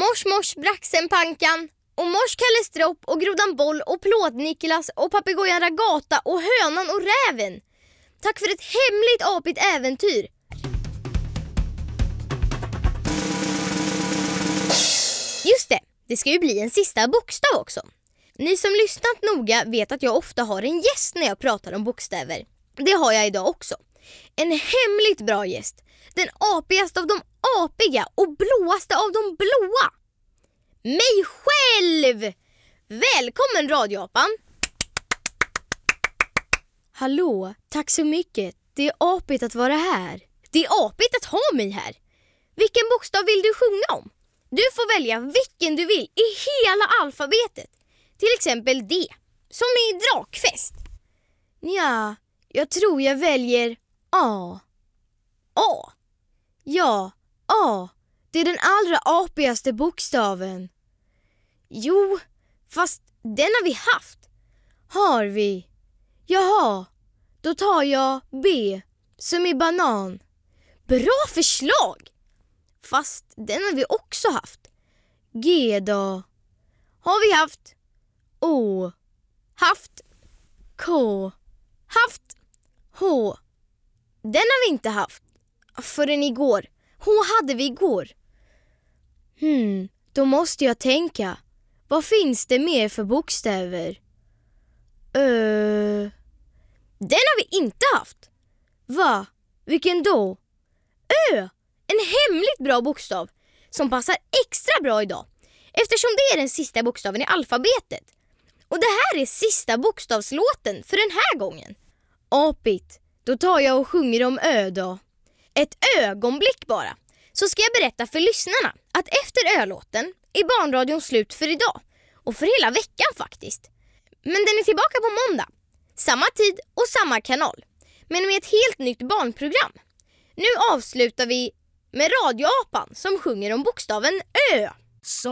Mors mors Braxenpankan och mors Kalle Stropp och grodan Boll och Plåt-Niklas och papegojan Ragata och hönan och räven. Tack för ett hemligt apigt äventyr. Just det ska ju bli en sista bokstav också. Ni som lyssnat noga vet att jag ofta har en gäst när jag pratar om bokstäver. Det har jag idag också. En hemligt bra gäst. Den apigaste av de apiga och blåaste av de blåa. Mig själv! Välkommen radioapan! Hallå, tack så mycket. Det är apigt att vara här. Det är apigt att ha mig här. Vilken bokstav vill du sjunga om? Du får välja vilken du vill i hela alfabetet. Till exempel D, som i drakfest. Ja, jag tror jag väljer A. A? Ja, A. Det är den allra apigaste bokstaven. Jo, fast den har vi haft. Har vi? Jaha, då tar jag B, som i banan. Bra förslag! Fast den har vi också haft. G då? Har vi haft? O. Haft. K. Haft. H. Den har vi inte haft. Förrän igår. H hade vi igår. Då måste jag tänka. Vad finns det mer för bokstäver? Den har vi inte haft. Va? Vilken då? Ö. En hemligt bra bokstav som passar extra bra idag eftersom det är den sista bokstaven i alfabetet. Och det här är sista bokstavslåten för den här gången. Apigt, då tar jag och sjunger om Ö då. Ett ögonblick bara, så ska jag berätta för lyssnarna att efter ölåten är barnradion slut för idag. Och för hela veckan faktiskt. Men den är tillbaka på måndag. Samma tid och samma kanal. Men med ett helt nytt barnprogram. Nu avslutar vi med radioapan som sjunger om bokstaven Ö.